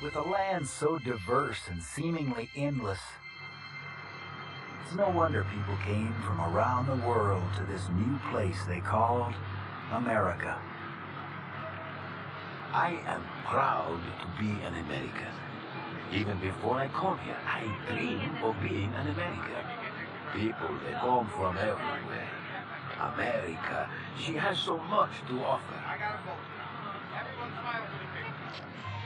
With a land so diverse and seemingly endless, it's no wonder people came from around the world to this new place they called America. I am proud to be an American. Even before I come here, I dream of being an American. People, they come from everywhere. America, she has so much to offer. I got a vote. Everyone smile for the picture.